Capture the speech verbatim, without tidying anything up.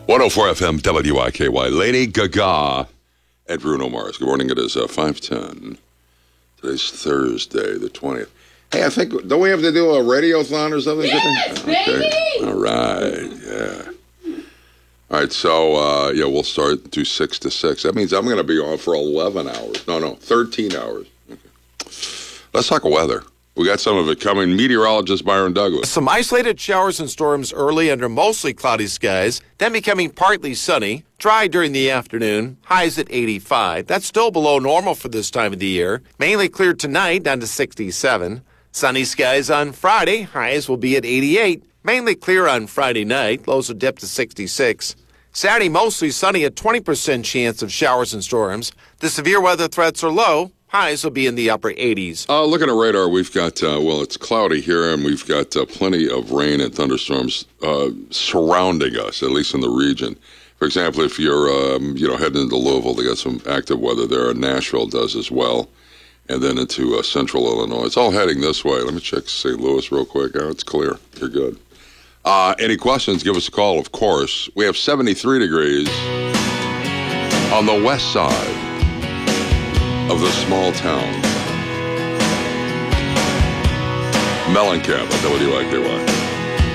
one oh four F M W I K Y. Lady Gaga and Bruno Mars. Good morning. It is uh, five ten. Today's Thursday, the twentieth. Hey, I think, don't we have to do a radiothon or something? Yes, okay. baby! All right, yeah. All right, so, uh, yeah, we'll start to six to six. That means I'm going to be on for eleven hours. No, no, thirteen hours. Okay. Let's talk weather. We got some of it coming. Meteorologist Byron Douglas. Some isolated showers and storms early under mostly cloudy skies, then becoming partly sunny. Dry during the afternoon, highs at eighty-five. That's still below normal for this time of the year. Mainly clear tonight, down to sixty-seven. Sunny skies on Friday, highs will be at eighty-eight. Mainly clear on Friday night, lows will dip to sixty-six. Saturday, mostly sunny, a twenty percent chance of showers and storms. The severe weather threats are low. Highs will be in the upper eighties. Uh, looking at radar, we've got, uh, well, it's cloudy here, and we've got uh, plenty of rain and thunderstorms uh, surrounding us, at least in the region. For example, if you're, um, you know, heading into Louisville, they got some active weather there. Nashville does as well. And then into uh, central Illinois. It's all heading this way. Let me check Saint Louis real quick. Oh, it's clear. You're good. Uh, any questions, give us a call, of course. We have seventy-three degrees on the west side of the small town. Mellencamp at W I K Y.